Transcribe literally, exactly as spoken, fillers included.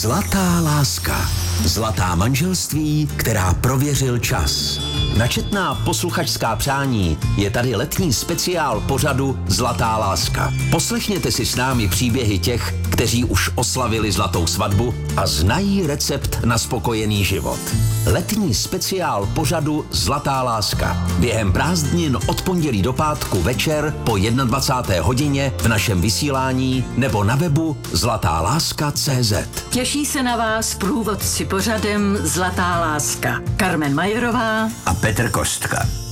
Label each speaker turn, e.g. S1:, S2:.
S1: Zlatá láska. Zlatá manželství, která prověřil čas. Na četná posluchačská přání je tady letní speciál pořadu Zlatá láska. Poslechněte si s námi příběhy těch, kteří už oslavili zlatou svatbu a znají recept na spokojený život. Letní speciál pořadu Zlatá láska. Během prázdnin od pondělí do pátku večer po dvacáté jedné hodině v našem vysílání nebo na webu zlatá láska tečka cé zet.
S2: Těší se na vás průvodci pořadem Zlatá láska. Carmen Majerová
S1: a Petr Kostka.